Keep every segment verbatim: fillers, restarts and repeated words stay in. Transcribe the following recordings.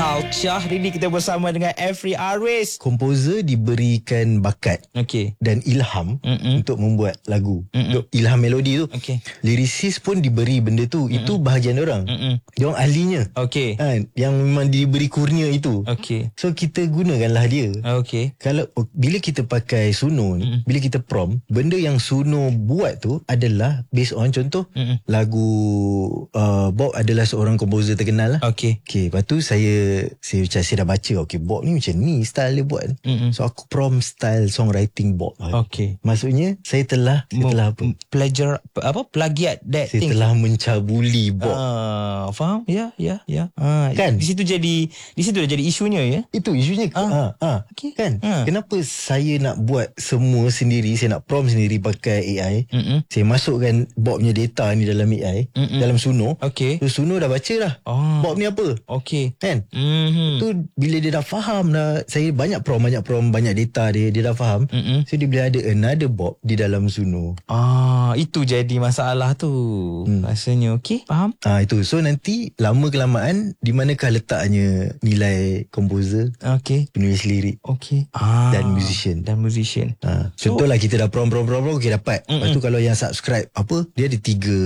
Culture. Hari ni kita bersama dengan Every Aris. Komposer diberikan bakat Okey. dan ilham Mm-mm. untuk membuat lagu. Mm-mm. Untuk ilham melodi tu. Okey. Lirisis pun diberi benda tu. Mm-mm. Itu bahagian orang. Mm-mm. Diorang ahlinya. Okey. Kan? Yang memang diberi kurnia itu. Okey. So kita gunakanlah dia. Okey. Kalau bila kita pakai Suno ni, Mm-mm. bila kita prom, benda yang Suno buat tu adalah based on contoh Mm-mm. lagu uh, Bob adalah seorang komposer terkenal lah. Okey. Okay, lepas tu saya saya macam saya dah baca, okay, Bob ni macam ni style dia buat. Mm-mm. So aku prom style songwriting Bob. Okey. Maksudnya saya telah saya telah apa? Plagiar apa plagiat that Saya thing. telah mencabuli Bob. Ah, faham? Ya, ya, ya. Ah, Kan? Di situ jadi di situ dah jadi isunya ya. Itu isunya. Ah. Ah, ah. Okey. Kan? Ah. Kenapa saya nak buat semua sendiri, saya nak prom sendiri pakai A I. Mm-mm. Saya masukkan Bob punya data ni dalam A I, Mm-mm. dalam Suno. Okey. So Suno dah baca dah. Oh. Bob ni apa? Okey. Kan? Mhm. Tu bila dia dah faham dah, saya banyak prom, banyak prom, banyak data dia, dia dah faham. Mm-mm. So dia boleh ada another Bob di dalam Suno. Ah, itu jadi masalah tu. Hmm. Rasanya okey, faham? Ah itu. So nanti lama kelamaan di manakah letaknya nilai komposer, Okey. penulis lirik Okey. Ah, dan musician. dan musician. Ha, So- contohlah kita dah prom prom prom prom okay dapat. Mm-mm. Lepas tu kalau yang subscribe apa, dia ada tiga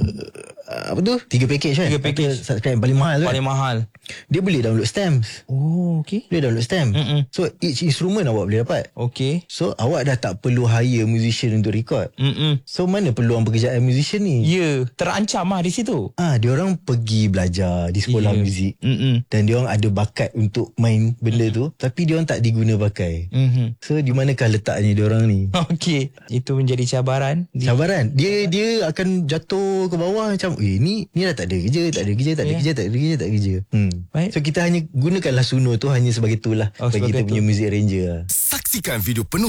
apa tu? Tiga package kan? Tiga Lepas tu package. subscribe yang paling mahal tu kan? Paling mahal. Dia boleh download stamps. Oh, okey. Dia download stamp. Mm-mm. So each instrument awak boleh dapat. Okey. So awak dah tak perlu hire musician untuk record. Mm-mm. So mana peluang pekerjaan musician ni? Ya, terancam lah di situ. Ah, dia orang pergi belajar di sekolah Ya. muzik. Mm-mm. Dan dia orang ada bakat untuk main benda tu, tapi dia orang tak diguna pakai. Mhm. So di manakah letaknya dia orang ni? Okey, itu menjadi cabaran. Di- Cabaran. Dia dia akan jatuh ke bawah macam, eh ni ni dah tak ada kerja, tak ada kerja, tak ada Ya. kerja, tak ada kerja, tak ada kerja. Hmm. Baik. So kita hanya gunakanlah Suno tu hanya sebagai tool lah Oh, bagi sebagai kita punya tool. music arranger lah. Saksikan video penuh